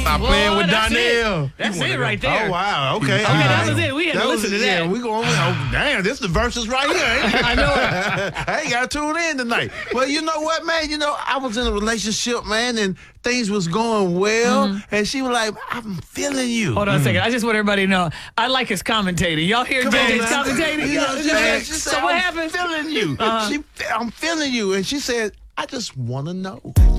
Stop playing with that's Donnell. That's it right there. Oh, wow. Okay. Okay, that was it. We had to listen to that. Yeah, we going, oh, damn, this the verses right here. Ain't it? I know it. I ain't got to tune in tonight. Well, you know what, man? You know, I was in a relationship, man, and things was going well, and she was like, I'm feeling you. Hold on a second. I just want everybody to know, I like his commentating. Y'all hear Come on, JJ's man. commentating? You know, she So said, what I'm happened? feeling you. I'm feeling you. And she said, I just want to know.